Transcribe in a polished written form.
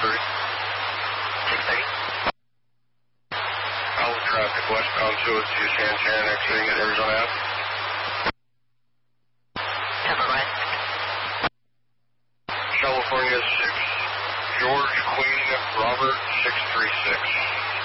630. All traffic westbound 202 Santan exiting at Arizona Ave. Temper West. California 6, George Queen Robert 636.